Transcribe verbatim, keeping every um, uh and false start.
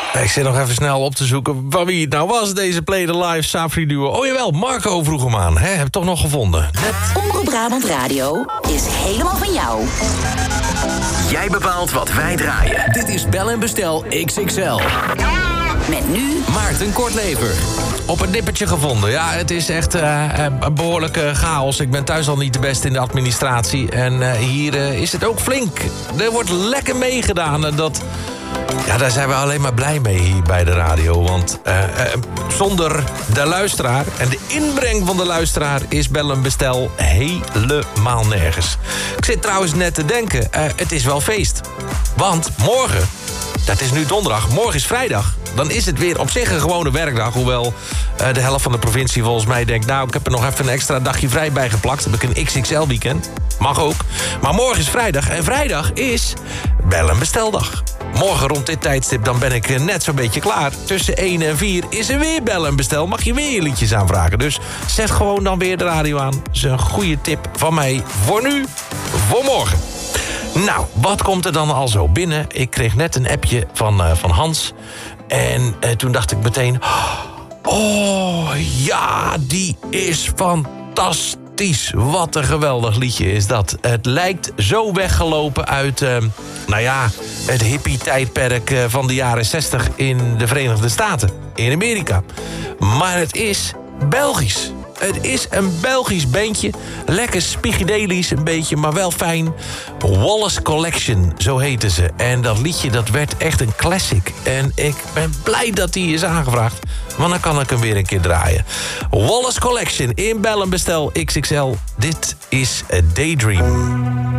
Ik zit nog even snel op te zoeken van wie het nou was, deze Play the Live Safri duo. Oh jawel, Marco vroeg hem aan. Hè? Heb ik toch nog gevonden. Net. Omroep Brabant Radio is helemaal van jou. Jij bepaalt wat wij draaien. Dit is Bel en Bestel X X L. Met nu Maarten Kortlever. Op een nippertje gevonden. Ja, het is echt uh, een behoorlijke chaos. Ik ben thuis al niet de beste in de administratie. En uh, hier uh, is het ook flink. Er wordt lekker meegedaan. En dat... Ja, daar zijn we alleen maar blij mee hier bij de radio. Want uh, uh, zonder de luisteraar en de inbreng van de luisteraar is Bel en Bestel helemaal nergens. Ik zit trouwens net te denken, uh, het is wel feest. Want morgen, dat is nu donderdag, morgen is vrijdag. Dan is het weer op zich een gewone werkdag. Hoewel uh, de helft van de provincie volgens mij denkt... nou, ik heb er nog even een extra dagje vrij bij geplakt. Dan heb ik een X X L weekend. Mag ook. Maar morgen is vrijdag. En vrijdag is Bel en Besteldag. Morgen rond dit tijdstip dan ben ik net zo'n beetje klaar. Tussen één en vier is er weer Bel en Bestel. Mag je weer je liedjes aanvragen. Dus zet gewoon dan weer de radio aan. Dat is een goede tip van mij voor nu, voor morgen. Nou, wat komt er dan al zo binnen? Ik kreeg net een appje van, uh, van Hans. En uh, toen dacht ik meteen... Oh, ja, die is fantastisch. Wat een geweldig liedje is dat. Het lijkt zo weggelopen uit... Uh, nou ja, het hippie-tijdperk uh, van de jaren zestig in de Verenigde Staten. In Amerika. Maar het is Belgisch. Het is een Belgisch bandje. Lekker spigidelisch een beetje, maar wel fijn. Wallace Collection, zo heten ze. En dat liedje, dat werd echt een classic. En ik ben blij dat die is aangevraagd. Want dan kan ik hem weer een keer draaien. Wallace Collection in Bel en Bestel X X L. Dit is A Daydream.